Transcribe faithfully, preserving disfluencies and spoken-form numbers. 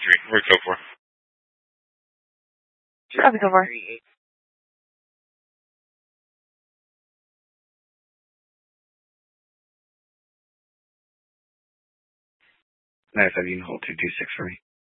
three. Where'd go for? Copy, go for. Nice, I need hold two two six for me.